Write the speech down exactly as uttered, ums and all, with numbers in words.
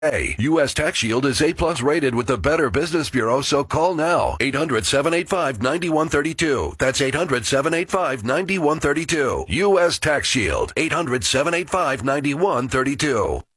Hey, U S Tax Shield is A plus rated with the Better Business Bureau, so call now. eight hundred, seven eight five, nine one three two. That's eight hundred, seven eight five, nine one three two. U S Tax Shield. eight hundred, seven eight five, nine one three two.